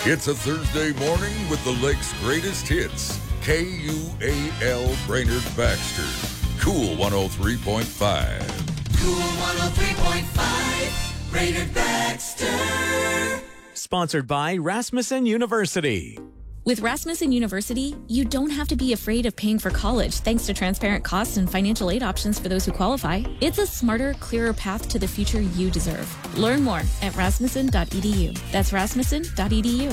It's a Thursday morning with the Lake's greatest hits. KUAL Brainerd Baxter. Cool 103.5. Cool 103.5. Brainerd Baxter. Sponsored by Rasmussen University. With Rasmussen University, you don't have to be afraid of paying for college thanks to transparent costs and financial aid options for those who qualify. It's a smarter, clearer path to the future you deserve. Learn more at rasmussen.edu. That's rasmussen.edu.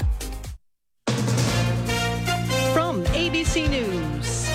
From ABC News,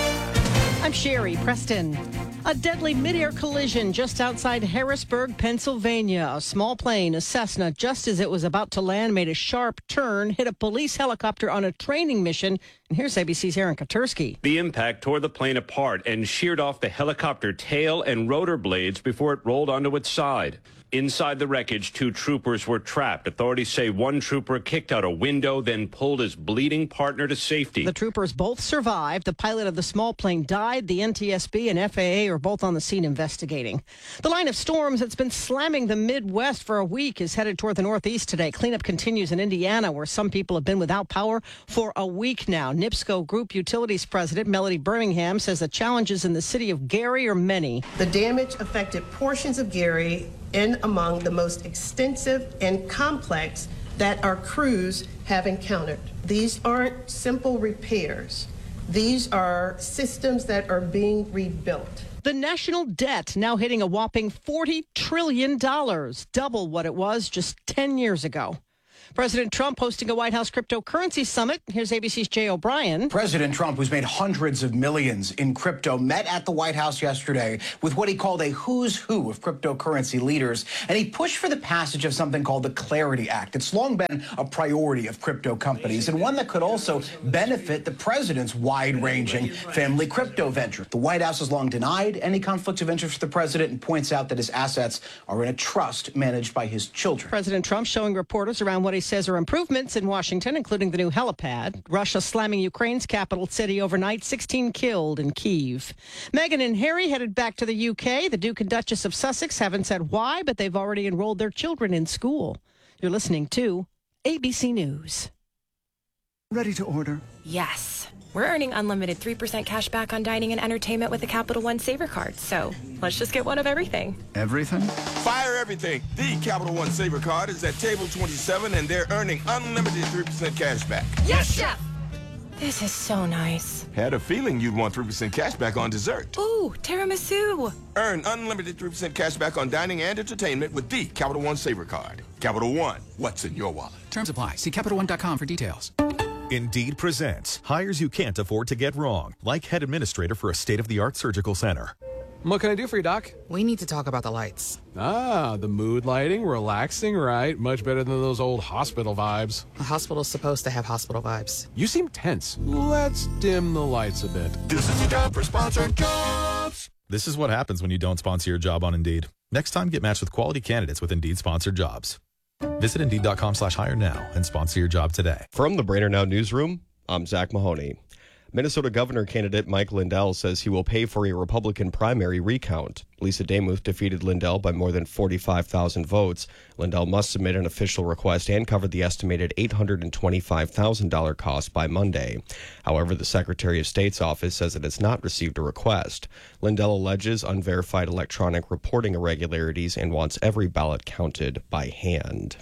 I'm Sherry Preston. A deadly midair collision just outside Harrisburg, Pennsylvania. A small plane, a Cessna, just as it was about to land, made a sharp turn, hit a police helicopter on a training mission. And here's ABC's Aaron Katursky. The impact tore the plane apart and sheared off the helicopter tail and rotor blades before it rolled onto its side. Inside the wreckage, 2 troopers were trapped. Authorities say one trooper kicked out a window, then pulled his bleeding partner to safety. The troopers both survived. The pilot of the small plane died. The NTSB and FAA are both on the scene investigating. The line of storms that's been slamming the Midwest for a week is headed toward the Northeast today. Cleanup continues in Indiana, where some people have been without power for a week now. NIPSCO Group Utilities President Melody Birmingham says the challenges in the city of Gary are many. The damage affected portions of Gary and among the most extensive and complex that our crews have encountered. These aren't simple repairs. These are systems that are being rebuilt. The national debt now hitting a whopping $40 trillion, double what it was just 10 years ago. President Trump hosting a White House cryptocurrency summit. Here's ABC's Jay O'Brien. President Trump, who's made hundreds of millions in crypto, met at the White House yesterday with what he called a who's who of cryptocurrency leaders, and he pushed for the passage of something called the Clarity Act. It's long been a priority of crypto companies and one that could also benefit the president's wide-ranging family crypto venture. The White House has long denied any conflicts of interest for the president and points out that his assets are in a trust managed by his children. President Trump showing reporters around what he says are improvements in Washington, including the new helipad. Russia slamming Ukraine's capital city overnight, 16 killed in Kyiv. Meghan and Harry headed back to the UK. The Duke and Duchess of Sussex haven't said why, but they've already enrolled their children in school. You're listening to ABC News. Ready to order? Yes. We're earning unlimited 3% cash back on dining and entertainment with the Capital One Saver Card. So let's just get one of everything. Everything? Fire everything. The Capital One Saver Card is at table 27, and they're earning unlimited 3% cash back. Yes, Chef! This is so nice. Had a feeling you'd want 3% cash back on dessert. Ooh, tiramisu. Earn unlimited 3% cash back on dining and entertainment with the Capital One Saver Card. Capital One, what's in your wallet? Terms apply. See CapitalOne.com for details. Indeed presents hires you can't afford to get wrong, like head administrator for a state-of-the-art surgical center. What can I do for you, Doc? We need to talk about the lights. Ah, the mood lighting, relaxing, right? Much better than those old hospital vibes. A hospital's supposed to have hospital vibes. You seem tense. Let's dim the lights a bit. This is your job for sponsored jobs. This is what happens when you don't sponsor your job on Indeed. Next time, get matched with quality candidates with Indeed-sponsored jobs. Visit Indeed.com/hire now and sponsor your job today. From the Brainerd Now Newsroom, I'm Zach Mahoney. Minnesota governor candidate Mike Lindell says he will pay for a Republican primary recount. Lisa Demuth defeated Lindell by more than 45,000 votes. Lindell must submit an official request and cover the estimated $825,000 cost by Monday. However, the Secretary of State's office says it has not received a request. Lindell alleges unverified electronic reporting irregularities and wants every ballot counted by hand.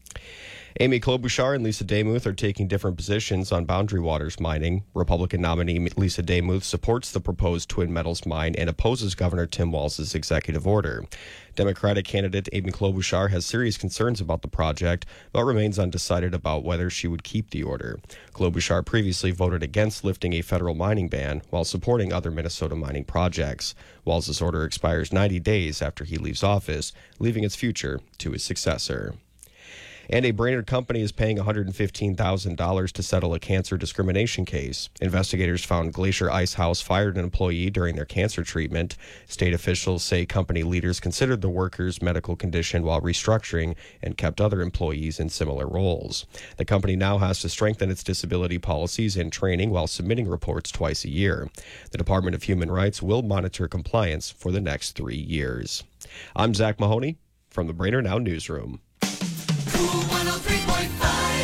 Amy Klobuchar and Lisa Demuth are taking different positions on Boundary Waters mining. Republican nominee Lisa Demuth supports the proposed Twin Metals mine and opposes Governor Tim Walz's executive order. Democratic candidate Amy Klobuchar has serious concerns about the project, but remains undecided about whether she would keep the order. Klobuchar previously voted against lifting a federal mining ban while supporting other Minnesota mining projects. Walz's order expires 90 days after he leaves office, leaving its future to his successor. And a Brainerd company is paying $115,000 to settle a cancer discrimination case. Investigators found Glacier Ice House fired an employee during their cancer treatment. State officials say company leaders considered the worker's medical condition while restructuring and kept other employees in similar roles. The company now has to strengthen its disability policies and training while submitting reports twice a year. The Department of Human Rights will monitor compliance for the next 3 years. I'm Zach Mahoney from the Brainerd Now Newsroom. Cool 103.5.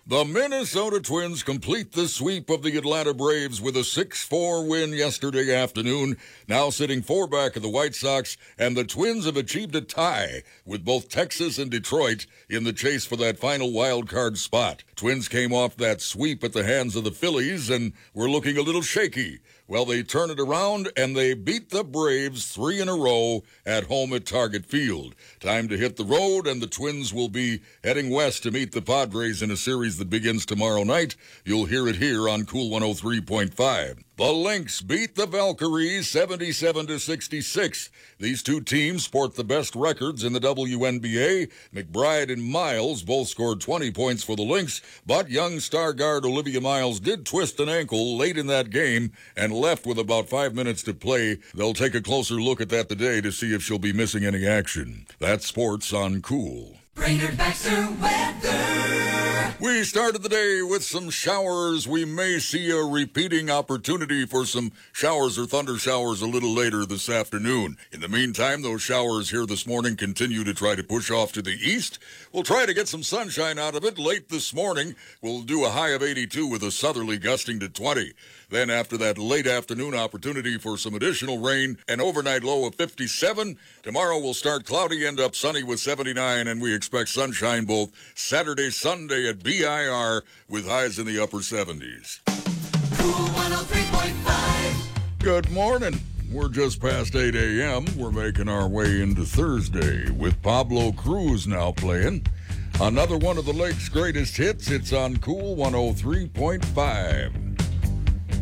The Minnesota Twins complete the sweep of the Atlanta Braves with a 6-4 win yesterday afternoon, now sitting 4 back of the White Sox, and the Twins have achieved a tie with both Texas and Detroit in the chase for that final wild card spot. Twins came off that sweep at the hands of the Phillies and were looking a little shaky. Well, they turn it around and they beat the Braves 3 in a row at home at Target Field. Time to hit the road, and the Twins will be heading west to meet the Padres in a series that begins tomorrow night. You'll hear it here on Cool 103.5. The Lynx beat the Valkyries 77-66. These two teams sport the best records in the WNBA. McBride and Miles both scored 20 points for the Lynx, but young star guard Olivia Miles did twist an ankle late in that game and left with about 5 minutes to play. They'll take a closer look at that today to see if she'll be missing any action. That's sports on Cool. Brainerd Baxter weather. We started the day with some showers. We may see a repeating opportunity for some showers or thunder showers a little later this afternoon. In the meantime, those showers here this morning continue to try to push off to the east. We'll try to get some sunshine out of it late this morning. We'll do a high of 82 with a southerly gusting to 20. Then after that late afternoon opportunity for some additional rain, an overnight low of 57. Tomorrow we'll start cloudy, end up sunny with 79, and we expect sunshine both Saturday, Sunday at BIR with highs in the upper 70s. Cool 103.5. Good morning. We're just past 8 a.m. We're making our way into Thursday with Pablo Cruz now playing. Another one of the Lake's greatest hits. It's on Cool 103.5.